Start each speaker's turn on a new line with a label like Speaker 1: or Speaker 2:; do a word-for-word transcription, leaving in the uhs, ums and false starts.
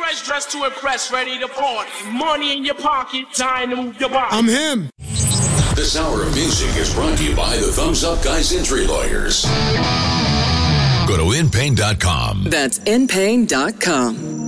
Speaker 1: fresh, dressed to impress, ready to party. Money in your pocket, time to move your body.
Speaker 2: I'm him.
Speaker 3: This hour of music is brought to you by the Thumbs Up Guys Injury Lawyers. Go to in pain dot com.
Speaker 4: That's in pain dot com.